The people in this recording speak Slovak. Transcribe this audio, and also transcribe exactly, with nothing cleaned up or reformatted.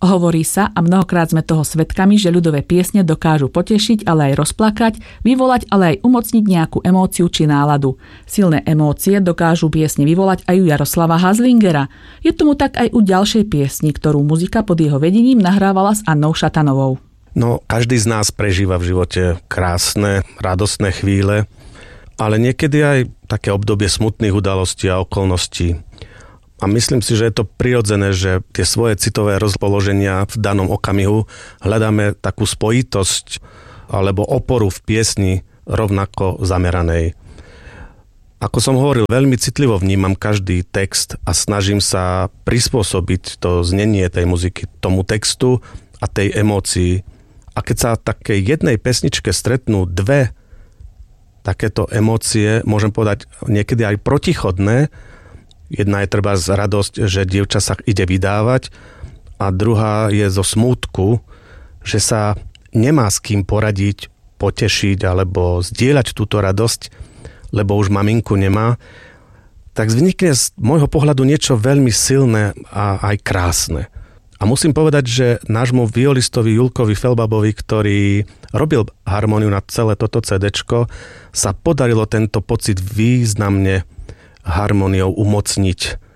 Hovorí sa, a mnohokrát sme toho svedkami, že ľudové piesne dokážu potešiť, ale aj rozplakať, vyvolať, ale aj umocniť nejakú emóciu či náladu. Silné emócie dokážu piesne vyvolať aj u Jaroslava Hazlingera. Je tomu tak aj u ďalšej piesni, ktorú muzika pod jeho vedením nahrávala s Annou Šatanovou. No, každý z nás prežíva v živote krásne, radostné chvíle, ale niekedy aj také obdobie smutných udalostí a okolností. A myslím si, že je to prirodzené, že tie svoje citové rozpoloženia v danom okamihu hľadáme takú spojitosť alebo oporu v piesni rovnako zameranej. Ako som hovoril, veľmi citlivo vnímam každý text a snažím sa prispôsobiť to znenie tej muziky tomu textu a tej emócii. A keď sa takej jednej pesničke stretnú dve takéto emócie, môžem povedať niekedy aj protichodné, jedna je treba z radosť, že dievča sa ide vydávať a druhá je zo smútku, že sa nemá s kým poradiť, potešiť alebo zdieľať túto radosť, lebo už maminku nemá, tak vznikne z môjho pohľadu niečo veľmi silné a aj krásne. A musím povedať, že nášmu violistovi Julkovi Felbabovi, ktorý robil harmóniu na celé toto cédéčko, sa podarilo tento pocit významne harmóniou umocniť.